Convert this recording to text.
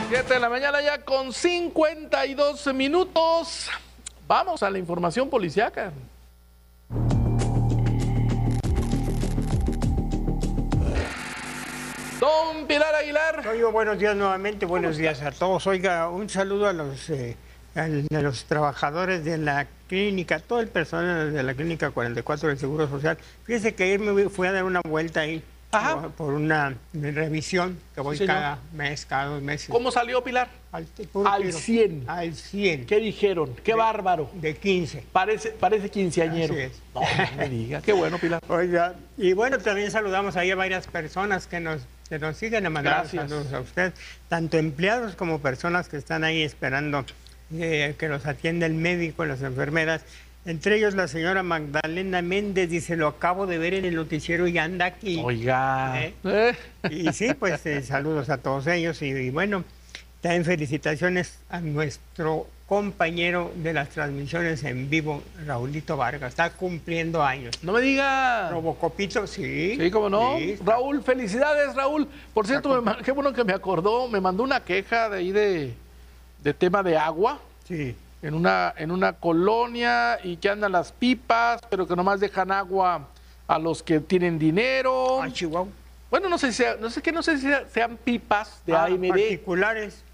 7 de la mañana ya con 52 minutos. Vamos a la información policíaca. Don Pilar Aguilar. Oiga, buenos días nuevamente, buenos días a todos. Oiga, un saludo a los trabajadores de la clínica, todo el personal de la clínica 44 del Seguro Social. Fíjese que ayer me fui a dar una vuelta ahí por una revisión que voy cada mes, cada 2 meses. ¿Cómo salió, Pilar? Al 100. Al 100. ¿Qué dijeron? ¡Qué bárbaro! De 15. Parece quinceañero. Así es. No me diga. Qué bueno, Pilar. Oiga, y bueno, también saludamos ahí a varias personas que nos siguen a mandar saludos a usted, tanto empleados como personas que están ahí esperando que los atienda el médico, las enfermeras. Entre ellos la señora Magdalena Méndez dice, lo acabo de ver en el noticiero y anda aquí. Oiga. Y sí, pues saludos a todos ellos y bueno, también felicitaciones a nuestro compañero de las transmisiones en vivo, Raulito Vargas. Está cumpliendo años. No me diga. Robocopito, sí. Sí, cómo no. Sí, Raúl, felicidades, Raúl. Por cierto, qué bueno que me acordó. Me mandó una queja de ahí de tema de agua. Sí. En una colonia y que andan las pipas, pero que nomás dejan agua a los que tienen dinero. Ah, Chihuahua. Bueno, no sé si sean pipas de AMD. Particulares.